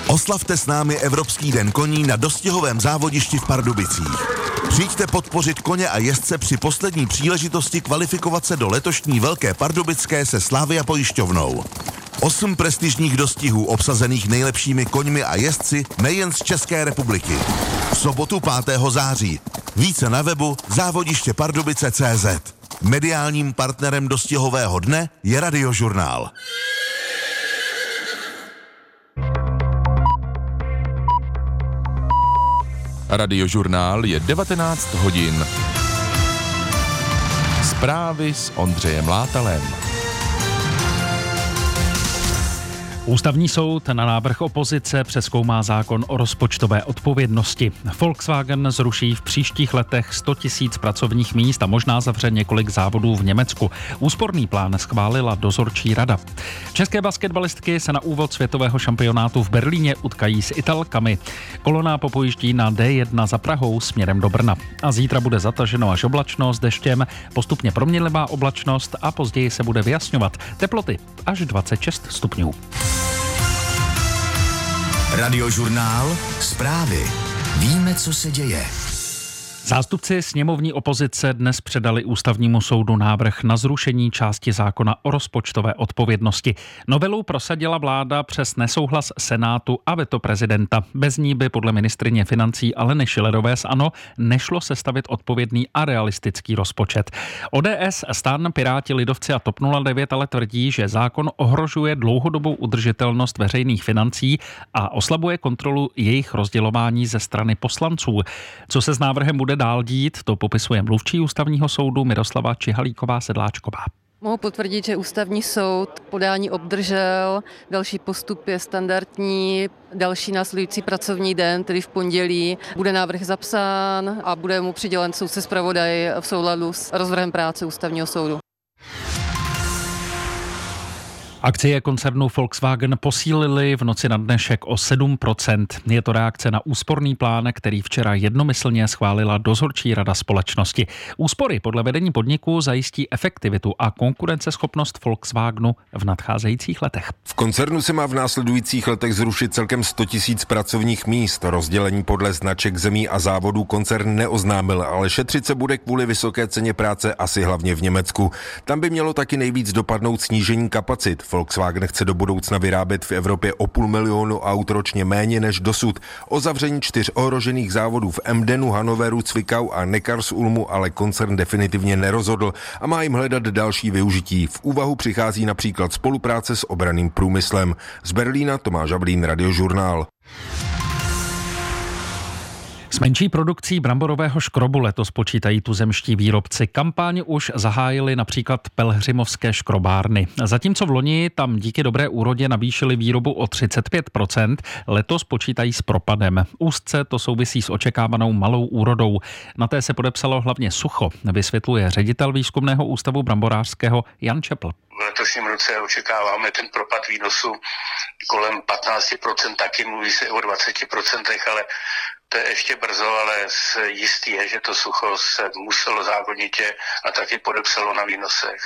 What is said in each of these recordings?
Oslavte s námi Evropský den koní na dostihovém závodišti v Pardubicích. Přijďte podpořit koně a jezdce při poslední příležitosti kvalifikovat se do letošní Velké Pardubické se Slavia pojišťovnou. 8 prestižních dostihů obsazených nejlepšími koňmi a jezdci nejen z České republiky. V sobotu 5. září. Více na webu závodištěpardubice.cz. Mediálním partnerem dostihového dne je Radiožurnál. Radiožurnál je 19 hodin. Zprávy s Ondřejem Látalem. Ústavní soud na návrh opozice přezkoumá zákon o rozpočtové odpovědnosti. Volkswagen zruší v příštích letech 100 000 pracovních míst a možná zavře několik závodů v Německu. Úsporný plán schválila dozorčí rada. České basketbalistky se na úvod světového šampionátu v Berlíně utkají s Italkami. Kolona popojíždí na D1 za Prahou směrem do Brna. A zítra bude zataženo až oblačno s deštěm, postupně proměnlivá oblačnost a později se bude vyjasňovat. Teploty až 26 stupňů. Radiožurnál, zprávy. Víme, co se děje. Zástupci sněmovní opozice dnes předali Ústavnímu soudu návrh na zrušení části zákona o rozpočtové odpovědnosti. Novelu prosadila vláda přes nesouhlas Senátu a veto prezidenta. Bez ní by podle ministryně financí Aleny Schillerové z ANO nešlo sestavit odpovědný a realistický rozpočet. ODS, STAN, Piráti, Lidovci a TOP 09 ale tvrdí, že zákon ohrožuje dlouhodobou udržitelnost veřejných financí a oslabuje kontrolu jejich rozdělování ze strany poslanců. Co se s návrhem bude dál dít, to popisuje mluvčí Ústavního soudu Miroslava Čihalíková-Sedláčková. Mohu potvrdit, že Ústavní soud podání obdržel, další postup je standardní, další následující pracovní den, tedy v pondělí, bude návrh zapsán a bude mu přidělen soudce zpravodaj v souladu s rozvrhem práce Ústavního soudu. Akcie koncernu Volkswagen posílily v noci na dnešek o 7%. Je to reakce na úsporný plán, který včera jednomyslně schválila dozorčí rada společnosti. Úspory podle vedení podniku zajistí efektivitu a konkurenceschopnost Volkswagenu v nadcházejících letech. V koncernu se má v následujících letech zrušit celkem 100 000 pracovních míst. Rozdělení podle značek zemí a závodů koncern neoznámil, ale šetřit se bude kvůli vysoké ceně práce asi hlavně v Německu. Tam by mělo taky nejvíc dopadnout snížení kapacit. Volkswagen chce do budoucna vyrábět v Evropě o 500 000 aut ročně méně než dosud. O zavření 4 ohrožených závodů v Emdenu, Hannoveru, Zwickau a Neckarsulmu ale koncern definitivně nerozhodl a má jim hledat další využití. V úvahu přichází například spolupráce s obranným průmyslem. Z Berlína Tomáš Havlín, Radiožurnál. S menší produkcí bramborového škrobu letos počítají tuzemští výrobci. Kampaň už zahájili například pelhřimovské škrobárny. Zatímco v loni tam díky dobré úrodě navýšili výrobu o 35%, letos počítají s propadem. Úzce to souvisí s očekávanou malou úrodou. Na té se podepsalo hlavně sucho, vysvětluje ředitel výzkumného ústavu bramborářského Jan Čepl. V letošním roce očekáváme ten propad výnosu kolem 15%, taky mluví se o 20%, ale to je ještě brzo, ale jistý je, že to sucho se muselo zákonitě a taky podepsalo na výnosech.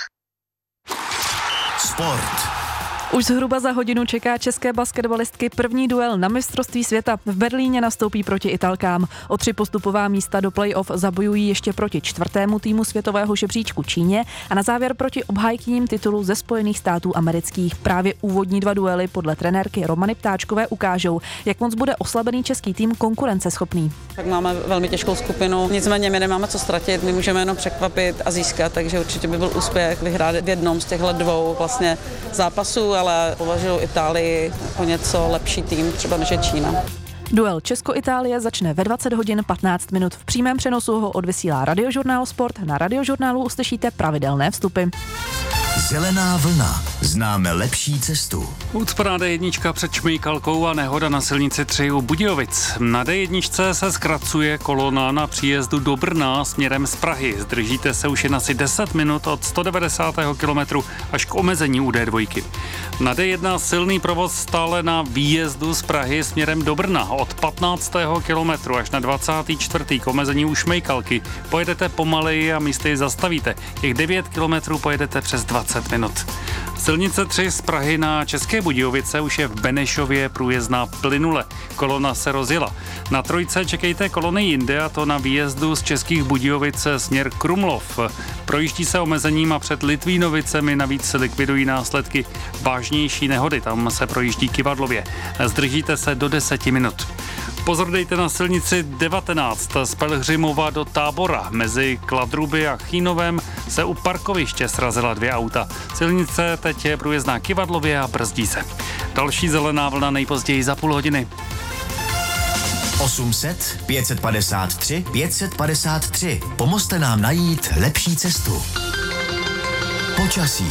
Sport. Už zhruba za hodinu čeká české basketbalistky první duel na mistrovství světa. V Berlíně nastoupí proti Italkám. O 3 postupová místa do play-off zabojují ještě proti 4. týmu světového žebříčku Číně a na závěr proti obhájkyním titulu ze Spojených států amerických. Právě úvodní 2 duely podle trenérky Romany Ptáčkové ukážou, jak moc bude oslabený český tým konkurenceschopný. Tak máme velmi těžkou skupinu, nicméně my nemáme co ztratit, my můžeme jenom překvapit a získat, takže určitě by byl úspěch vyhrát v jednom z těchto 2 vlastně zápasů, ale považuji Itálii o něco lepší tým, třeba než je Čína. Duel Česko-Itálie začne ve 20 hodin 15 minut. V přímém přenosu ho odvysílá Radiožurnál Sport. Na Radiožurnálu uslyšíte pravidelné vstupy. Zelená vlna. Známe lepší cestu. Ucpaná D1 před Šmejkalkou a nehoda na silnici 3 u Budějovic. Na D1 se zkracuje kolona na příjezdu do Brna směrem z Prahy. Zdržíte se už jen asi 10 minut od 190. kilometru až k omezení u D2. Na D1 silný provoz stále na výjezdu z Prahy směrem do Brna. Od 15. kilometru až na 24. k omezení u Šmejkalky. Pojedete pomaleji a místy zastavíte. Těch 9 kilometrů pojedete přes 20 minut. Silnice 3 z Prahy na České Budějovice už je v Benešově průjezdná plynule. Kolona se rozjela. Na trojce čekejte kolony jinde, a to na výjezdu z Českých Budějovic směr Krumlov. Projíždí se omezením a před Litvínovicemi navíc se likvidují následky vážnější nehody. Tam se projíždí kyvadlově. Zdržíte se do 10 minut. Pozor dejte na silnici 19 z Pelhřimova do Tábora. Mezi Kladruby a Chýnovem se u parkoviště srazila 2 auta. Silnice teď je průjezdná kyvadlově a brzdí se. Další zelená vlna nejpozději za půl hodiny. 800 553 553. Pomozte nám najít lepší cestu. Počasí.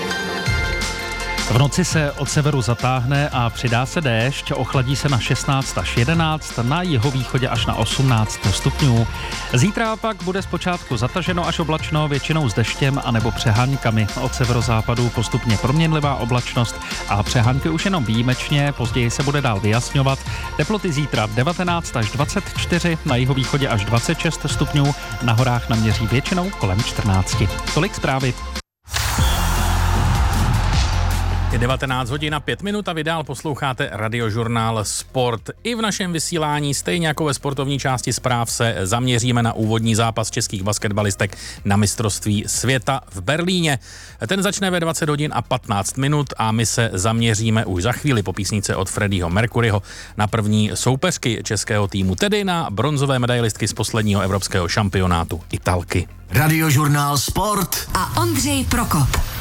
V noci se od severu zatáhne a přidá se déšť, ochladí se na 16 až 11, na jihovýchodě až na 18 stupňů. Zítra pak bude zpočátku zataženo až oblačno, většinou s deštěm anebo přeháňkami. Od severozápadu postupně proměnlivá oblačnost a přehánky už jenom výjimečně, později se bude dál vyjasňovat. Teploty zítra 19 až 24, na jihovýchodě až 26 stupňů, na horách naměří většinou kolem 14. Tolik zprávy. Je 19 hodin a 5 minut a vy dál posloucháte Radiožurnál Sport. I v našem vysílání, stejně jako ve sportovní části zpráv, se zaměříme na úvodní zápas českých basketbalistek na mistrovství světa v Berlíně. Ten začne ve 20 hodin a 15 minut a my se zaměříme už za chvíli po písničce od Freddieho Mercuryho na první soupeřky českého týmu, tedy na bronzové medailistky z posledního evropského šampionátu, Italky. Radiožurnál Sport a Ondřej Prokop.